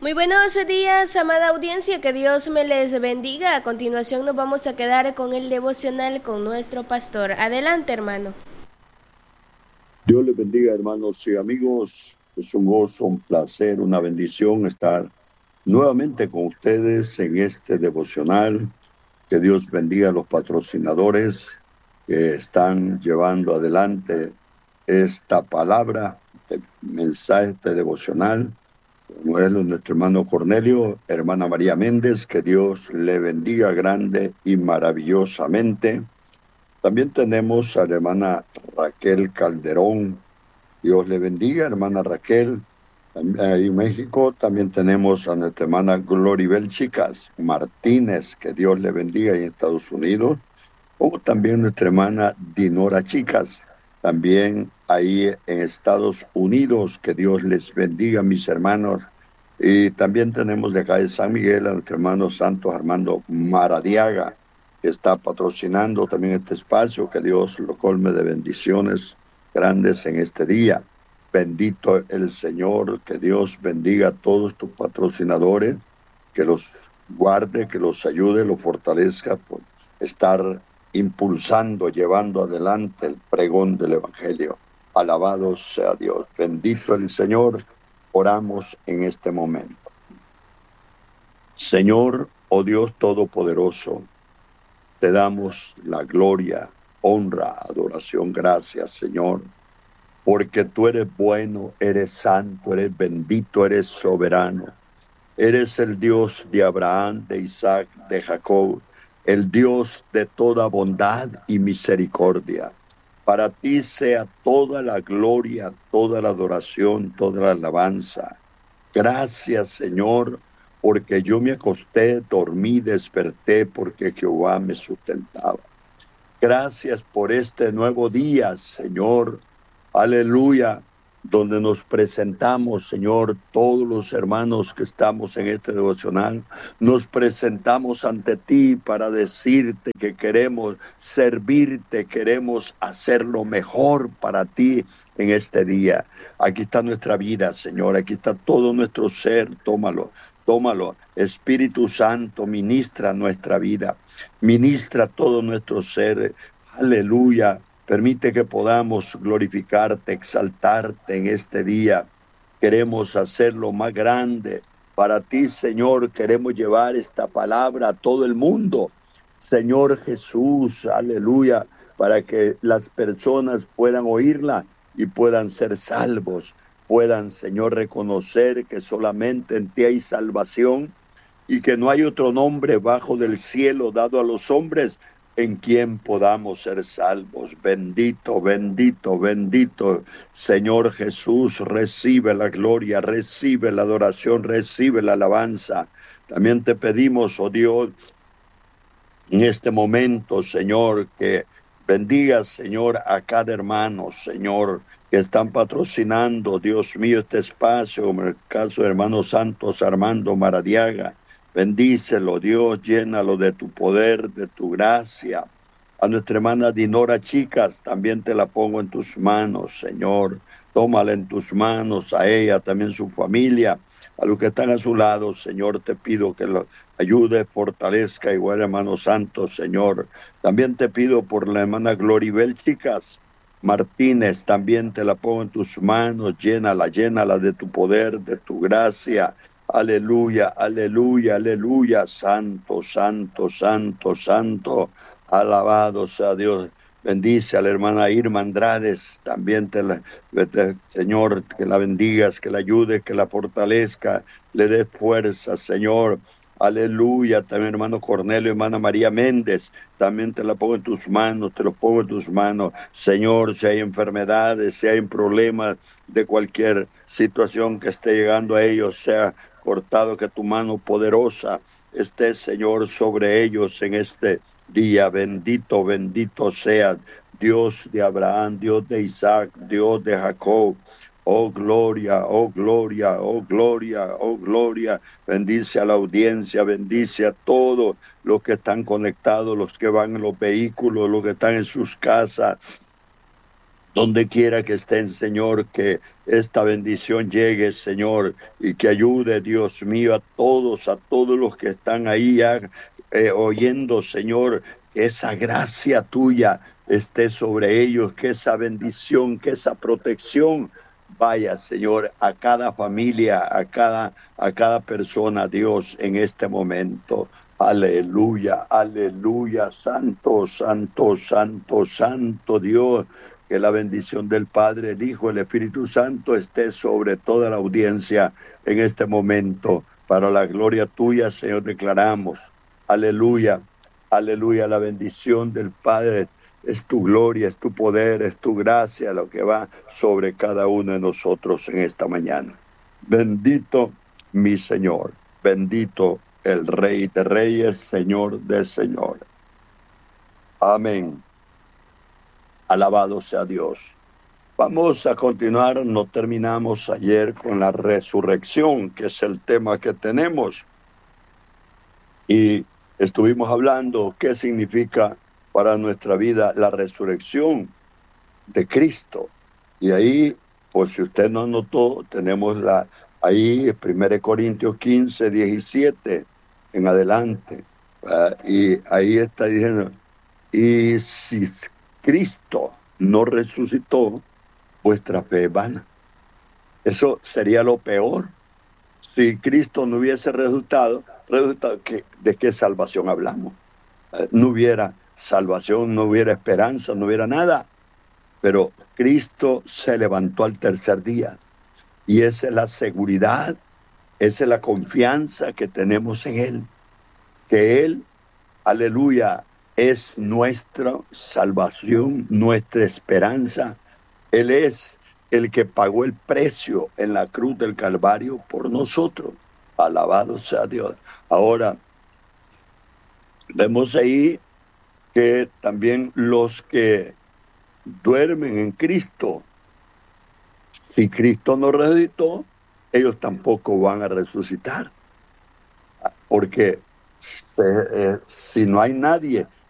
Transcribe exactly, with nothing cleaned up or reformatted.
Muy buenos días, amada audiencia, que Dios me les bendiga. A continuación nos vamos a quedar con el devocional con nuestro pastor. Adelante, hermano. Dios les bendiga, hermanos y amigos. Es un gozo, un placer, una bendición estar nuevamente con ustedes en este devocional. Que Dios bendiga a los patrocinadores que están llevando adelante esta palabra, este mensaje, este devocional. Como es nuestro hermano Cornelio, hermana María Méndez, que Dios le bendiga grande y maravillosamente. También tenemos a la hermana Raquel Calderón. Dios le bendiga, hermana Raquel. Ahí en México también tenemos a nuestra hermana Gloribel Chicas Martínez, que Dios le bendiga en Estados Unidos. O también nuestra hermana Dinora Chicas, también ahí en Estados Unidos. Que Dios les bendiga, mis hermanos. Y también tenemos de acá de San Miguel a nuestro hermano Santos Armando Maradiaga, que está patrocinando también este espacio. Que Dios lo colme de bendiciones grandes en este día. Bendito el Señor, que Dios bendiga a todos tus patrocinadores, que los guarde, que los ayude, los fortalezca por estar impulsando, llevando adelante el pregón del Evangelio. Alabado sea Dios. Bendito el Señor. Oramos en este momento. Señor, oh Dios Todopoderoso, te damos la gloria, honra, adoración. Gracias, Señor, porque tú eres bueno, eres santo, eres bendito, eres soberano. Eres el Dios de Abraham, de Isaac, de Jacob, el Dios de toda bondad y misericordia. Para ti sea toda la gloria, toda la adoración, toda la alabanza. Gracias, Señor, porque yo me acosté, dormí, desperté, porque Jehová me sustentaba. Gracias por este nuevo día, Señor. Aleluya. Donde nos presentamos, Señor, todos los hermanos que estamos en este devocional, nos presentamos ante ti para decirte que queremos servirte, queremos hacer lo mejor para ti en este día. Aquí está nuestra vida, Señor, aquí está todo nuestro ser. Tómalo, tómalo. Espíritu Santo, ministra nuestra vida, ministra todo nuestro ser. Aleluya. Permite que podamos glorificarte, exaltarte en este día. Queremos hacerlo más grande para ti, Señor. Queremos llevar esta palabra a todo el mundo, Señor Jesús, aleluya, para que las personas puedan oírla y puedan ser salvos, puedan, Señor, reconocer que solamente en ti hay salvación y que no hay otro nombre bajo del cielo dado a los hombres en quien podamos ser salvos. Bendito, bendito, bendito, Señor Jesús, recibe la gloria, recibe la adoración, recibe la alabanza. También te pedimos, oh Dios, en este momento, Señor, que bendigas, Señor, a cada hermano, Señor, que están patrocinando, Dios mío, este espacio, como el caso de hermano Santos Armando Maradiaga. Bendícelo, Dios, llénalo de tu poder, de tu gracia. A nuestra hermana Dinora Chicas, también te la pongo en tus manos, Señor. Tómala en tus manos, a ella, también su familia, a los que están a su lado, Señor, te pido que lo ayude, fortalezca, igual hermano Santos, Señor. También te pido por la hermana Gloribel Chicas Martínez, también te la pongo en tus manos, llénala, llénala de tu poder, de tu gracia. Aleluya, aleluya, aleluya, santo, santo, santo, santo, alabado sea Dios. Bendice a la hermana Irma Andrades, también te la, te, Señor, que la bendigas, que la ayudes, que la fortalezca, le dé fuerza, Señor. Aleluya, también hermano Cornelio, hermana María Méndez, también te la pongo en tus manos, te los pongo en tus manos. Señor, si hay enfermedades, si hay problemas de cualquier situación que esté llegando a ellos, sea cortado, que tu mano poderosa esté, Señor, sobre ellos en este día. Bendito, bendito sea Dios de Abraham, Dios de Isaac, Dios de Jacob. Oh gloria, oh gloria, oh gloria, oh gloria. Bendice a la audiencia, bendice a todos los que están conectados, los que van en los vehículos, los que están en sus casas. Donde quiera que estén, Señor, que esta bendición llegue, Señor, y que ayude, Dios mío, a todos, a todos los que están ahí ya, eh, oyendo, Señor, que esa gracia tuya esté sobre ellos, que esa bendición, que esa protección vaya, Señor, a cada familia, a cada, a cada persona, Dios, en este momento. Aleluya, aleluya, santo, santo, santo, santo Dios. Que la bendición del Padre, el Hijo, el Espíritu Santo esté sobre toda la audiencia en este momento. Para la gloria tuya, Señor, declaramos. Aleluya, aleluya, la bendición del Padre es tu gloria, es tu poder, es tu gracia, lo que va sobre cada uno de nosotros en esta mañana. Bendito mi Señor, bendito el Rey de Reyes, Señor de Señores. Amén. Alabado sea Dios. Vamos a continuar, no terminamos ayer con la resurrección, que es el tema que tenemos. Y estuvimos hablando qué significa para nuestra vida la resurrección de Cristo. Y ahí, por si usted no notó, tenemos la ahí primera Corintios quince, diecisiete en adelante. ¿Verdad? Y ahí está diciendo, y si Cristo no resucitó, vuestra fe es vana. Eso sería lo peor. Si Cristo no hubiese resucitado, resulta que, ¿de qué salvación hablamos? Eh, no hubiera salvación, no hubiera esperanza, no hubiera nada. Pero Cristo se levantó al tercer día. Y esa es la seguridad, esa es la confianza que tenemos en Él. Que Él, aleluya, es nuestra salvación, nuestra esperanza. Él es el que pagó el precio en la cruz del Calvario por nosotros. Alabado sea Dios. Ahora, vemos ahí que también los que duermen en Cristo, si Cristo no resucitó, ellos tampoco van a resucitar. Porque eh, si no hay nadie